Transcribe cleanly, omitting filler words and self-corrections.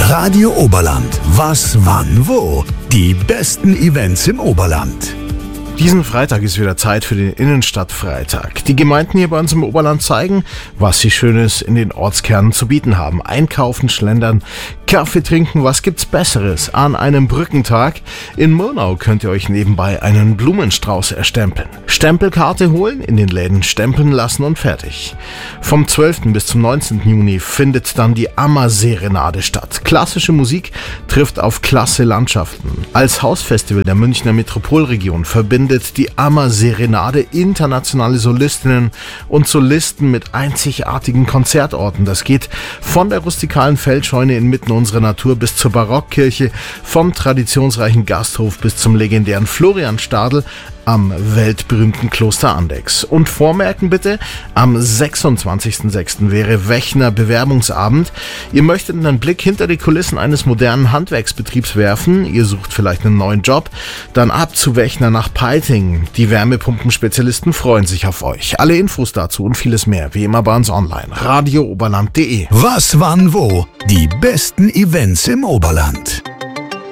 Radio Oberland. Was, wann, wo? Die besten Events im Oberland. Diesen Freitag ist wieder Zeit für den Innenstadtfreitag. Die Gemeinden hier bei uns im Oberland zeigen, was sie Schönes in den Ortskernen zu bieten haben. Einkaufen, schlendern, Kaffee trinken, was gibt's Besseres an einem Brückentag? In Murnau könnt ihr euch nebenbei einen Blumenstrauß erstempeln. Stempelkarte holen, in den Läden stempeln lassen und fertig. Vom 12. bis zum 19. Juni findet dann die Ammerserenade statt. Klassische Musik trifft auf klasse Landschaften. Als Hausfestival der Münchner Metropolregion verbindet die Ammerserenade internationale Solistinnen und Solisten mit einzigartigen Konzertorten. Das geht von der rustikalen Feldscheune inmitten unserer Natur bis zur Barockkirche, vom traditionsreichen Gasthof bis zum legendären Florianstadel am weltberühmten Kloster Andechs. Und vormerken bitte, am 26.06. wäre Wechner Bewerbungsabend. Ihr möchtet einen Blick hinter die Kulissen eines modernen Handwerksbetriebs werfen, ihr sucht vielleicht einen neuen Job, dann ab zu Wechner nach Peiting. Die Wärmepumpenspezialisten freuen sich auf euch. Alle Infos dazu und vieles mehr, wie immer bei uns online. radiooberland.de. Was, wann, wo? Die besten Events im Oberland.